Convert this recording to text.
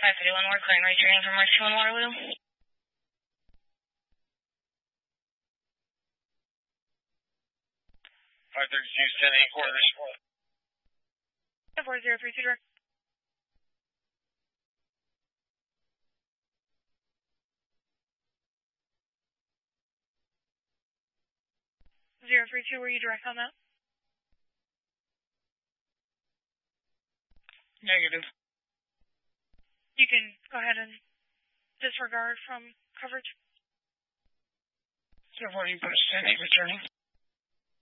531 Ward, calling returning from Rescue in Waterloo. 532, 10 8 quarters. 4032 direct. 032, were you direct on that? Negative. You can go ahead and disregard from coverage. 040, put a 10 8 returning.